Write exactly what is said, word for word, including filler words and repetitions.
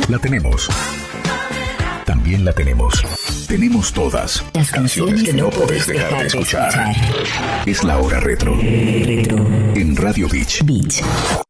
La tenemos. También la tenemos. Tenemos todas las canciones que no podés dejar de escuchar. Es la hora retro. Retro. En Radio Beach. Beach.